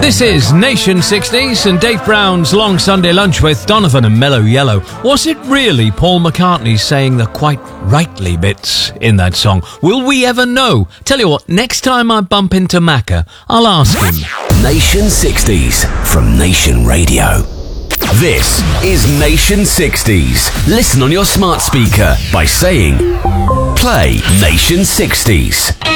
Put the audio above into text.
This is Nation 60s and Dave Brown's Long Sunday Lunch with Donovan and Mellow Yellow. Was it really Paul McCartney saying the quite rightly bits in that song? Will we ever know? Tell you what, next time I bump into Macca, I'll ask him. Nation 60s from Nation Radio. This is Nation 60s. Listen on your smart speaker by saying, play Nation 60s.